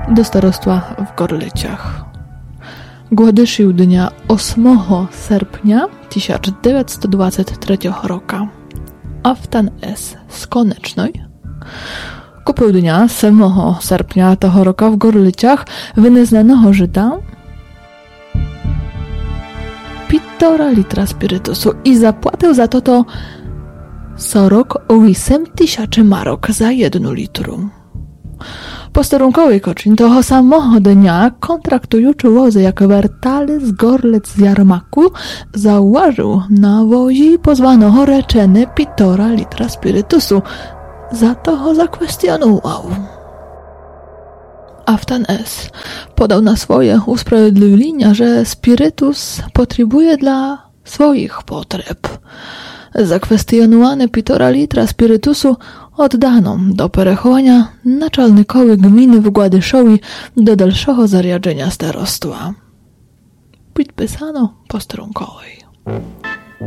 do starostwa w Gorlicach. Gładyszył dnia 8 серпня 1923 roku. A w ten z Konecznej kupił dnia 7 серпня того roku w Gorlicach wyneznanego Żyda 1,5 litra spirytusu i zapłacił za to 48 000 marok za 1 litru. Posterunkowy koczyn toho samego dnia kontraktujący wozy jak wertali z Gorlic z Jarmaku zauważył na wozi pozwanego reczeny 1,5 litra spirytusu. Za to go zakwestionował. A w ten podał na swoje usprawiedliwienia, że spirytus potrzebuje dla swoich potrzeb. Zakwestionowany 1,5 litra spirytusu oddano do perechowania naczelnikowi gminy w Gładyszowi do dalszego zariadzenia starostwa. Podpisano posterunkowej.